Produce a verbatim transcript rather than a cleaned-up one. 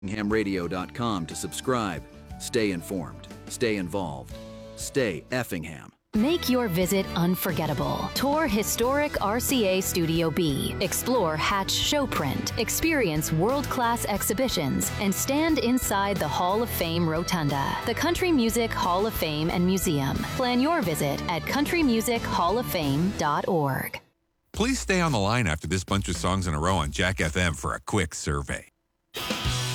Effingham Radio dot com to subscribe. Stay informed. Stay involved. Stay Effingham. Make your visit unforgettable. Tour historic R C A Studio B. Explore Hatch Showprint. Experience world-class exhibitions and stand inside the Hall of Fame Rotunda, the Country Music Hall of Fame and Museum. Plan your visit at country music hall of fame dot org. Please stay on the line after this bunch of songs in a row on Jack F M for a quick survey.